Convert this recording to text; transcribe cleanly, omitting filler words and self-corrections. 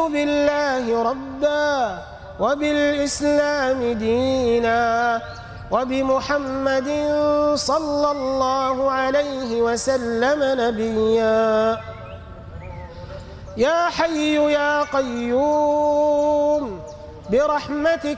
بالله ربا وبالإسلام دينا وبمحمد صلى الله عليه وسلم نبيا. يا حي يا قيوم برحمتك